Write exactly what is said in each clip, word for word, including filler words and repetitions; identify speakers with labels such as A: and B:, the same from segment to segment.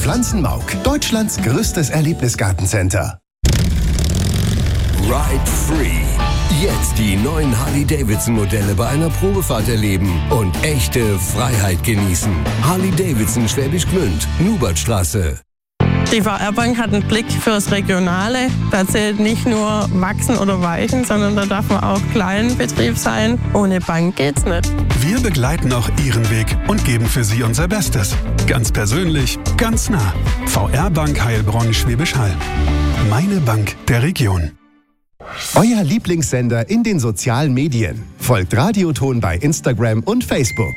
A: Pflanzenmauk, Deutschlands größtes Erlebnisgartencenter.
B: Ride Free. Jetzt die neuen Harley-Davidson-Modelle bei einer Probefahrt erleben und echte Freiheit genießen. Harley-Davidson Schwäbisch Gmünd, Nubertstraße.
C: Die V R-Bank hat einen Blick fürs Regionale. Da zählt nicht nur Wachsen oder Weichen, sondern da darf man auch Kleinbetrieb sein. Ohne Bank geht's nicht.
D: Wir begleiten auch Ihren Weg und geben für Sie unser Bestes. Ganz persönlich, ganz nah. V R-Bank Heilbronn Schwäbisch Hall. Meine Bank der Region.
A: Euer Lieblingssender in den sozialen Medien. Folgt Radioton bei Instagram und Facebook.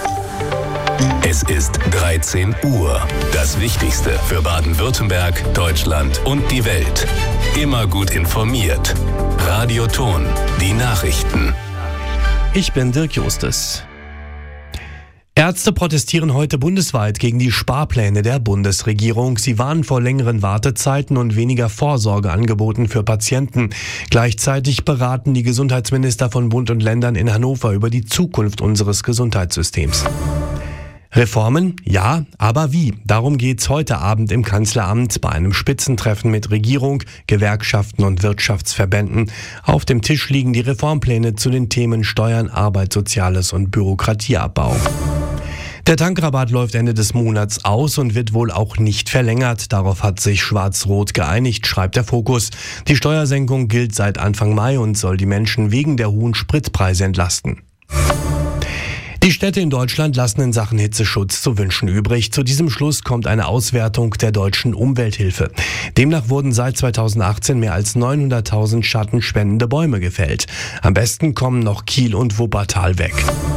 E: Es ist dreizehn Uhr. Das Wichtigste für Baden-Württemberg, Deutschland und die Welt. Immer gut informiert. Radioton, die Nachrichten.
F: Ich bin Dirk Justus. Ärzte protestieren heute bundesweit gegen die Sparpläne der Bundesregierung. Sie warnen vor längeren Wartezeiten und weniger Vorsorgeangeboten für Patienten. Gleichzeitig beraten die Gesundheitsminister von Bund und Ländern in Hannover über die Zukunft unseres Gesundheitssystems. Reformen? Ja, aber wie? Darum geht's heute Abend im Kanzleramt bei einem Spitzentreffen mit Regierung, Gewerkschaften und Wirtschaftsverbänden. Auf dem Tisch liegen die Reformpläne zu den Themen Steuern, Arbeit, Soziales und Bürokratieabbau. Der Tankrabatt läuft Ende des Monats aus und wird wohl auch nicht verlängert. Darauf hat sich Schwarz-Rot geeinigt, schreibt der Fokus. Die Steuersenkung gilt seit Anfang Mai und soll die Menschen wegen der hohen Spritpreise entlasten. Die Städte in Deutschland lassen in Sachen Hitzeschutz zu wünschen übrig. Zu diesem Schluss kommt eine Auswertung der deutschen Umwelthilfe. Demnach wurden seit zweitausendachtzehn mehr als neunhunderttausend schattenspendende Bäume gefällt. Am besten kommen noch Kiel und Wuppertal weg.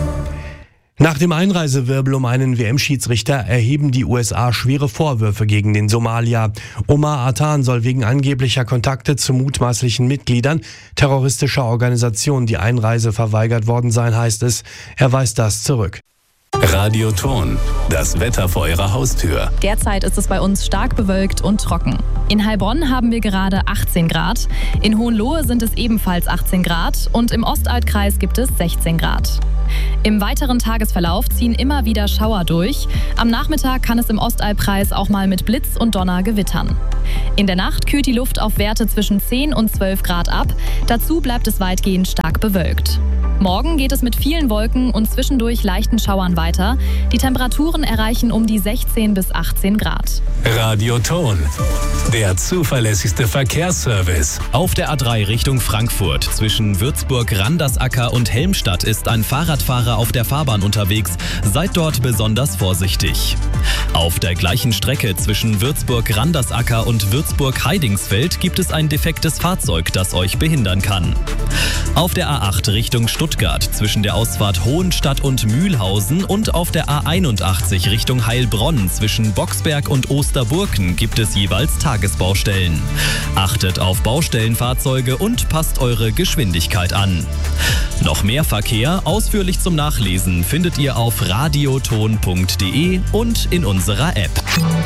F: Nach dem Einreisewirbel um einen W M-Schiedsrichter erheben die U S A schwere Vorwürfe gegen den Somalier. Omar Atan soll wegen angeblicher Kontakte zu mutmaßlichen Mitgliedern terroristischer Organisationen die Einreise verweigert worden sein, heißt es. Er weist das zurück.
E: Radioton, das Wetter vor Ihrer Haustür.
G: Derzeit ist es bei uns stark bewölkt und trocken. In Heilbronn haben wir gerade achtzehn Grad, in Hohenlohe sind es ebenfalls achtzehn Grad und im Ostalbkreis gibt es sechzehn Grad. Im weiteren Tagesverlauf ziehen immer wieder Schauer durch. Am Nachmittag kann es im Ostalbkreis auch mal mit Blitz und Donner gewittern. In der Nacht kühlt die Luft auf Werte zwischen zehn und zwölf Grad ab. Dazu bleibt es weitgehend stark bewölkt. Morgen geht es mit vielen Wolken und zwischendurch leichten Schauern weiter. Die Temperaturen erreichen um die sechzehn bis achtzehn Grad.
E: Radioton, der zuverlässigste Verkehrsservice.
H: Auf der A drei Richtung Frankfurt zwischen Würzburg, Randersacker und Helmstadt ist ein Fahrradfahrer auf der Fahrbahn unterwegs. Seid dort besonders vorsichtig. Auf der gleichen Strecke zwischen Würzburg, Randersacker und Würzburg-Heidingsfeld gibt es ein defektes Fahrzeug, das euch behindern kann. Auf der A acht Richtung Stuttgart zwischen der Ausfahrt Hohenstadt und Mühlhausen und auf der A einundachtzig Richtung Heilbronn zwischen Boxberg und Osterburken gibt es jeweils Tagesbaustellen. Achtet auf Baustellenfahrzeuge und passt eure Geschwindigkeit an. Noch mehr Verkehr, ausführlich zum Nachlesen, findet ihr auf radioton punkt de und in unserer App.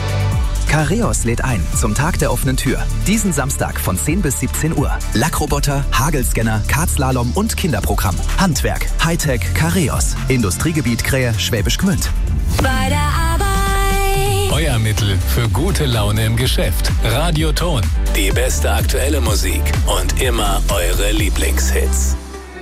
I: Careos lädt ein zum Tag der offenen Tür. Diesen Samstag von zehn bis siebzehn Uhr. Lackroboter, Hagelscanner, Kartslalom und Kinderprogramm. Handwerk, Hightech, Careos. Industriegebiet Krähe, Schwäbisch Gmünd.
J: Bei der Arbeit.
E: Euer Mittel für gute Laune im Geschäft. Radioton, die beste aktuelle Musik und immer eure Lieblingshits.